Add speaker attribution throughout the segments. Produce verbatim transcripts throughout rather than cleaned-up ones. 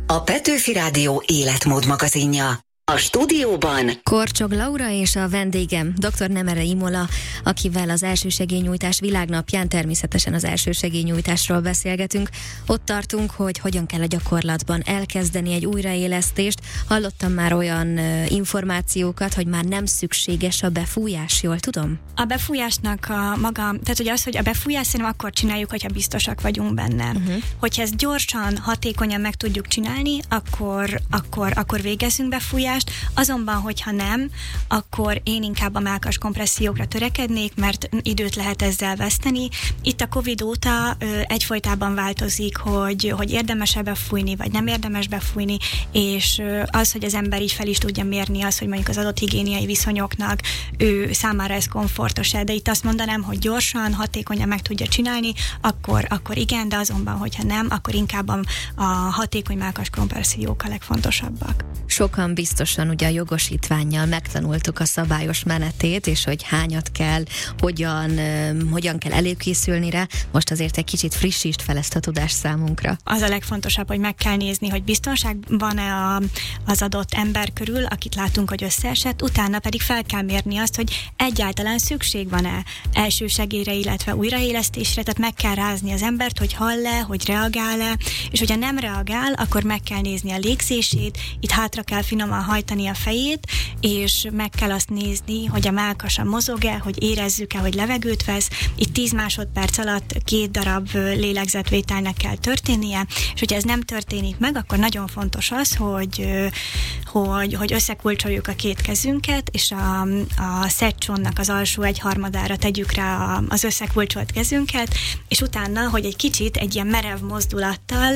Speaker 1: a Petőfi Rádió életmód magazinja. A stúdióban
Speaker 2: Korcsog Laura és a vendégem, dr. Nemere Imola, akivel az elsősegélynyújtás világnapján természetesen az elsősegélynyújtásról beszélgetünk. Ott tartunk, hogy hogyan kell a gyakorlatban elkezdeni egy újraélesztést. Hallottam már olyan uh, információkat, hogy már nem szükséges a befújás, jól tudom?
Speaker 3: A befújásnak a maga, tehát ugye az, hogy a befújás szerintem akkor csináljuk, hogyha biztosak vagyunk benne. Uh-huh. Hogyha ezt gyorsan, hatékonyan meg tudjuk csinálni, akkor, akkor, akkor végezzünk befújást. Azonban, hogyha nem, akkor én inkább a mellkas kompressziókra törekednék, mert időt lehet ezzel veszteni. Itt a Covid óta ö, egyfolytában változik, hogy, hogy érdemes-e befújni, vagy nem érdemes befújni, és ö, az, hogy az ember így fel is tudja mérni az, hogy mondjuk az adott higiéniai viszonyoknak ő számára ez komfortos-e, de itt azt mondanám, hogy gyorsan, hatékonyan meg tudja csinálni, akkor, akkor igen, de azonban, hogyha nem, akkor inkább a, a hatékony mellkas kompressziók a legfontosabbak.
Speaker 2: Sokan biztosan ugye a jogosítvánnyal megtanultuk a szabályos menetét, és hogy hányat kell, hogyan, uh, hogyan kell előkészülni rá. Most azért egy kicsit frissítsd fel ezt a tudást számunkra.
Speaker 3: Az a legfontosabb, hogy meg kell nézni, hogy biztonság van-e a, az adott ember körül, akit látunk, hogy összeesett, utána pedig fel kell mérni azt, hogy egyáltalán szükség van-e elsősegélyre, illetve újraélesztésre, tehát meg kell rázni az embert, hogy hall-e, hogy reagál-e, és hogyha nem reagál, akkor meg kell nézni a légzését, itt hátra kell finoman hajtani a fejét, és meg kell azt nézni, hogy a mellkasa mozog-e, hogy érezzük-e, hogy levegőt vesz. Itt tíz másodperc alatt két darab lélegzetvételnek kell történnie, és hogyha ez nem történik meg, akkor nagyon fontos az, hogy, hogy, hogy összekulcsoljuk a két kezünket, és a, a szedcsonnak az alsó egyharmadára tegyük rá az összekulcsolt kezünket, és utána, hogy egy kicsit egy ilyen merev mozdulattal,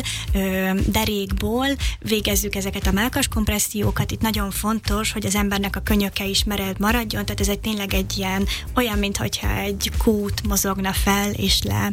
Speaker 3: derékból végezzük ezeket a mellkas kompressziókat. Itt nagyon fontos, hogy az embernek a könyöke is merev maradjon, tehát ez egy tényleg egy ilyen, olyan, mintha egy kút mozogna fel és le.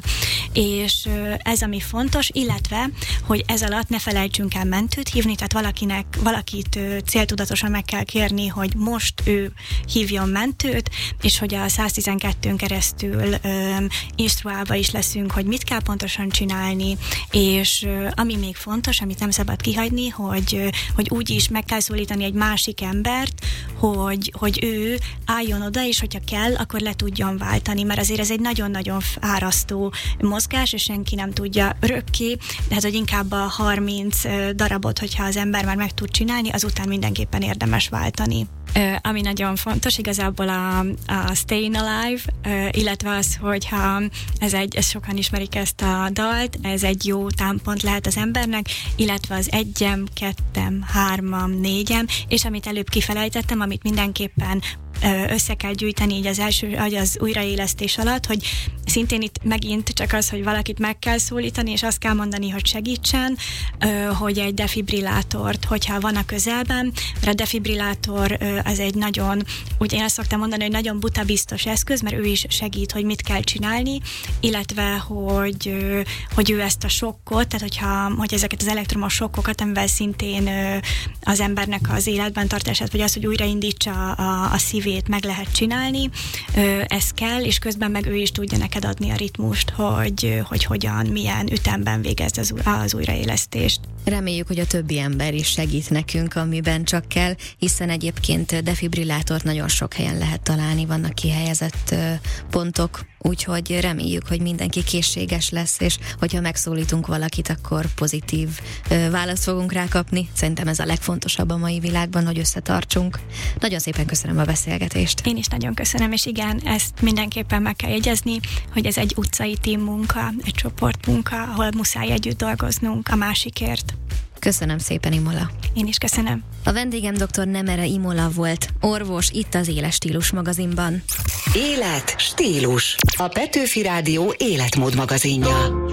Speaker 3: És ez ami fontos, illetve, hogy ez alatt ne felejtsünk el mentőt hívni, tehát valakinek, valakit céltudatosan meg kell kérni, hogy most ő hívjon mentőt, és hogy a száztizenkettőn keresztül um, instruálva is leszünk, hogy mit kell pontosan csinálni, és uh, ami még fontos, amit nem szabad kihagyni, hogy, uh, hogy úgy is meg kell szólítani egy másik embert, hogy, hogy ő álljon oda, és hogyha kell, akkor le tudjon váltani, mert azért ez egy nagyon-nagyon fárasztó mozgás, és senki nem tudja örökké, de hát, hogy inkább a harminc darabot, hogyha az ember már meg tud csinálni, azután mindenképpen érdemes váltani. Uh, ami nagyon fontos, igazából a, a Staying Alive, uh, illetve az, hogyha ez egy, ez sokan ismerik ezt a dalt, ez egy jó támpont lehet az embernek, illetve az egyem, kettem, hármam, négyem, és amit előbb kifelejtettem, amit mindenképpen össze kell gyűjteni így az első, az újraélesztés alatt, hogy szintén itt megint csak az, hogy valakit meg kell szólítani, és azt kell mondani, hogy segítsen, hogy egy defibrillátort, hogyha van a közelben, mert a defibrillátor az egy nagyon, úgy én azt szoktam mondani, hogy nagyon buta biztos eszköz, mert ő is segít, hogy mit kell csinálni, illetve, hogy, hogy ő ezt a sokkot, tehát hogyha, hogy ezeket az elektromos sokkokat, amivel szintén az embernek az életben tartását, vagy az, hogy újraindítsa a, a szívét, meg lehet csinálni, ez kell, és közben meg ő is tudja neked adni a ritmust, hogy, hogy hogyan, milyen ütemben végezd az, az újraélesztést.
Speaker 2: Reméljük, hogy a többi ember is segít nekünk, amiben csak kell, hiszen egyébként defibrillátort nagyon sok helyen lehet találni, vannak kihelyezett pontok, úgyhogy reméljük, hogy mindenki készséges lesz, és hogyha megszólítunk valakit, akkor pozitív választ fogunk rá kapni. Szerintem ez a legfontosabb a mai világban, hogy összetartsunk. Nagyon szépen köszönöm a beszélgetést.
Speaker 3: Én is nagyon köszönöm, és igen, ezt mindenképpen meg kell jegyezni, hogy ez egy utcai team munka, egy csoportmunka, ahol muszáj együtt dolgoznunk a másikért.
Speaker 2: Köszönöm szépen, Imola.
Speaker 3: Én is köszönöm.
Speaker 2: A vendégem dr. Nemere Imola volt, orvos itt az Éles Stílus magazinban.
Speaker 1: Élet, stílus. A Petőfi Rádió életmód magazinja.